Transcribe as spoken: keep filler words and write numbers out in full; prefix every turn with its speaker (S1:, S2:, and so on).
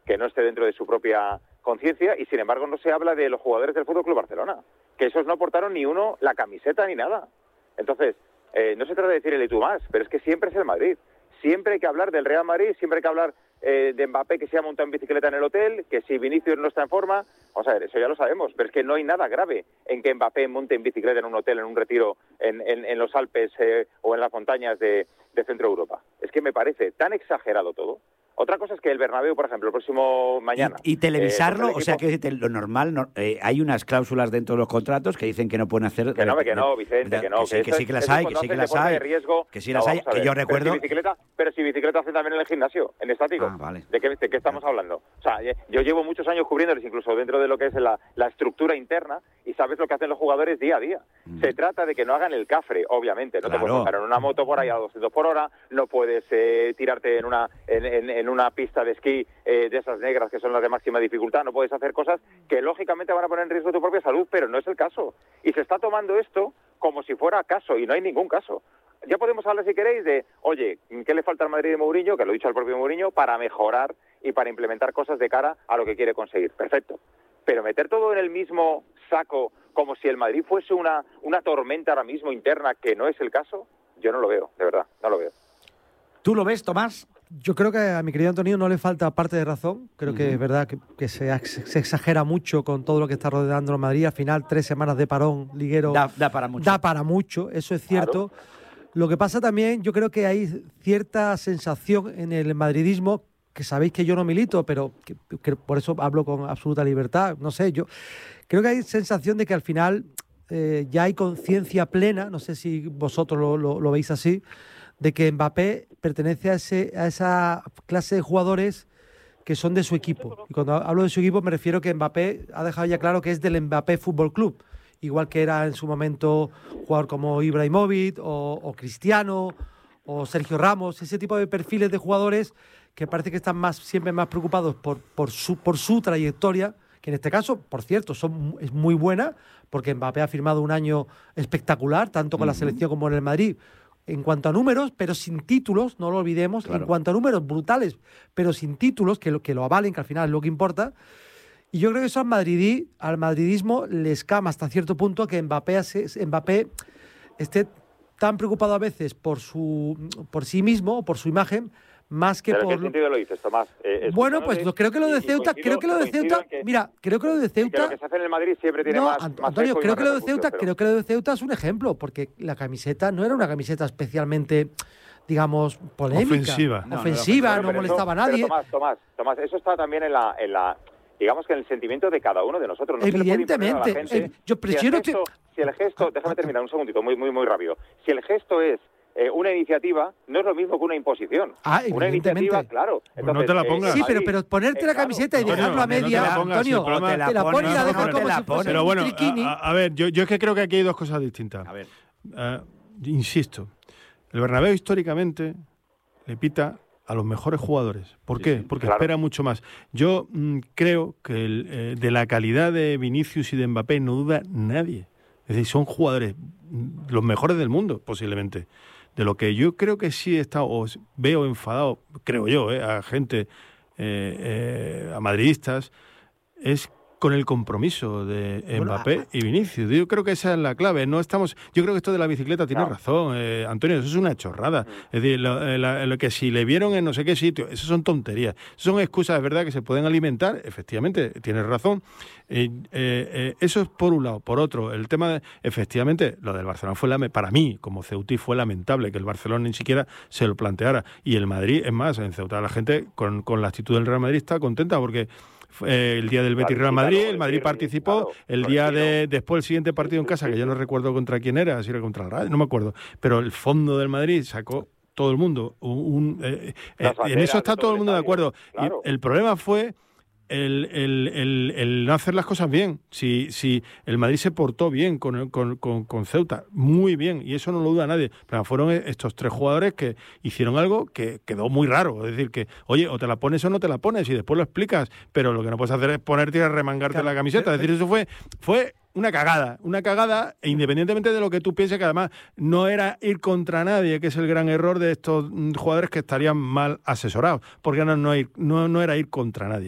S1: que no esté dentro de su propia conciencia, y sin embargo no se habla de los jugadores del F C Barcelona, que esos no portaron ni uno la camiseta ni nada. Entonces, eh, no se trata de decir el y tú más, pero es que siempre es el Madrid. Siempre hay que hablar del Real Madrid, siempre hay que hablar eh, de Mbappé que se ha montado en bicicleta en el hotel, que si Vinicius no está en forma. Vamos a ver, eso ya lo sabemos, pero es que no hay nada grave en que Mbappé monte en bicicleta en un hotel, en un retiro en, en, en los Alpes eh, o en las montañas de, de Centro Europa. Es que me parece tan exagerado todo. Otra cosa es que el Bernabéu, por ejemplo, el próximo mañana...
S2: Y, y televisarlo,
S1: eh,
S2: o sea que te, lo normal, no, eh, hay unas cláusulas dentro de los contratos que dicen que no pueden hacer...
S1: Que no, que no, Vicente,
S2: de,
S1: que no.
S2: Que, sí, que, sí que las hay, que sí que las hay.
S1: De riesgo,
S2: que sí las
S1: no,
S2: hay, que yo recuerdo...
S1: Pero si bicicleta, pero si bicicleta hace también en el gimnasio, en estático.
S2: Ah, vale.
S1: ¿De qué, de qué estamos hablando? O sea, yo llevo muchos años cubriéndoles, incluso dentro de lo que es la, la estructura interna, y sabes lo que hacen los jugadores día a día. Mm. Se trata de que no hagan el cafre, obviamente. No claro. Te puedes montar en una moto por ahí a doscientos por hora, no puedes eh, tirarte en una, en, en, en una pista de esquí Eh, de esas negras que son las de máxima dificultad, no puedes hacer cosas que lógicamente van a poner en riesgo tu propia salud, pero no es el caso. Y se está tomando esto como si fuera caso, y no hay ningún caso. Ya podemos hablar, si queréis, de, oye, ¿qué le falta al Madrid de Mourinho? Que lo ha dicho el propio Mourinho, para mejorar y para implementar cosas de cara a lo que quiere conseguir. Perfecto. Pero meter todo en el mismo saco, como si el Madrid fuese una, una tormenta ahora mismo interna, que no es el caso, yo no lo veo, de verdad, no lo veo.
S2: ¿Tú lo ves, Tomás?
S3: Yo creo que a mi querido Antonio no le falta parte de razón. Creo uh-huh. que es verdad que, que se, se exagera mucho con todo lo que está rodeando el Madrid. Al final, tres semanas de parón liguero
S2: da, da para mucho.
S3: Da para mucho, eso es cierto. Claro. Lo que pasa también, yo creo que hay cierta sensación en el madridismo, que sabéis que yo no milito, pero que, que por eso hablo con absoluta libertad. No sé, yo creo que hay sensación de que al final eh, ya hay conciencia plena, no sé si vosotros lo, lo, lo veis así, de que Mbappé pertenece a, ese, a esa clase de jugadores que son de su equipo. Y cuando hablo de su equipo me refiero que Mbappé ha dejado ya claro que es del Mbappé Fútbol Club, igual que era en su momento jugador como Ibrahimovic o, o Cristiano o Sergio Ramos, ese tipo de perfiles de jugadores que parece que están más, siempre más preocupados por, por, su, por su trayectoria, que en este caso, por cierto, son, es muy buena, porque Mbappé ha firmado un año espectacular, tanto con uh-huh. la selección como en el Madrid, en cuanto a números, pero sin títulos, no lo olvidemos, claro. en cuanto a números brutales, pero sin títulos, que lo, que lo avalen, que al final es lo que importa. Y yo creo que eso al, madridí, al madridismo le escama hasta cierto punto que Mbappé, Mbappé esté tan preocupado a veces por, su, por sí mismo, por su imagen, más que
S1: ¿Pero
S3: por...
S1: ¿en qué sentido lo dices, Tomás? Eh,
S3: bueno, pues lo, creo que lo de Ceuta, creo que lo de Ceuta, que, mira, creo que lo de Ceuta...
S1: Que lo que se hace en el Madrid siempre tiene
S3: no,
S1: más...
S3: Antonio,
S1: más
S3: creo que lo de Ceuta,
S1: pero...
S3: creo que lo de Ceuta es un ejemplo, porque la camiseta no era una camiseta especialmente, digamos, polémica.
S4: Ofensiva.
S3: No, ofensiva, no, no, no molestaba
S1: eso,
S3: a nadie.
S1: Tomás, Tomás, Tomás, eso está también en la... En la digamos que en el sentimiento de cada uno de nosotros. No
S3: Evidentemente.
S1: Se le puede
S3: eh, yo prefiero
S1: si gesto,
S3: que...
S1: Si el gesto... Déjame terminar un segundito, muy, muy, muy rápido. Si el gesto es eh, una iniciativa, no es lo mismo que una imposición.
S3: Ah,
S1: una iniciativa, claro.
S4: Entonces, no te la pongas.
S3: Eh, sí, pero, pero ponerte eh, la camiseta claro, y dejarlo a media, no te Antonio,
S4: si
S3: te, te la pones y la dejas como si fuese
S4: Pero bueno,
S3: un triquini.
S4: A, a ver, yo, yo es que creo que aquí hay dos cosas distintas.
S2: A ver.
S4: Uh, insisto, el Bernabéu históricamente le pita a los mejores jugadores. ¿Por sí, qué? Sí, Porque claro. espera mucho más. Yo mmm, creo que el, eh, de la calidad de Vinicius y de Mbappé no duda nadie. Es decir, son jugadores los mejores del mundo, posiblemente. De lo que yo creo que sí he estado, o veo enfadado, creo yo, eh, a gente, eh, eh, a madridistas, es con el compromiso de Mbappé bueno, y Vinicius. Yo creo que esa es la clave. No estamos. Yo creo que esto de la bicicleta tiene no. razón, eh, Antonio. Eso es una chorrada. Es decir, lo, lo, lo que si le vieron en no sé qué sitio, eso son tonterías. Eso son excusas, es verdad, que se pueden alimentar. Efectivamente, tienes razón. Eh, eh, eh, eso es por un lado. Por otro, el tema de, efectivamente, lo del Barcelona fue la, para mí, como ceutí, fue lamentable que el Barcelona ni siquiera se lo planteara. Y el Madrid, es más, en Ceuta la gente con, con la actitud del Real Madrid está contenta porque Eh, el día del Betis Real Madrid, el Madrid participó, el día de después el siguiente partido en casa, que yo no recuerdo contra quién era, si era contra el Rayo, no me acuerdo, pero el fondo del Madrid sacó todo el mundo, un, un, eh, eh, en eso está todo el mundo de acuerdo. Y el problema fue El, el, el, el no hacer las cosas bien. Si, si el Madrid se portó bien con, con, con, con Ceuta, muy bien, y eso no lo duda nadie, pero fueron estos tres jugadores que hicieron algo que quedó muy raro. Es decir, que, oye, o te la pones o no te la pones, y después lo explicas, pero lo que no puedes hacer es ponerte y remangarte claro. la camiseta. Es decir, eso fue, fue una cagada, una cagada, e independientemente de lo que tú pienses, que además no era ir contra nadie, que es el gran error de estos jugadores que estarían mal asesorados, porque no, no, ir, no, no era ir contra nadie.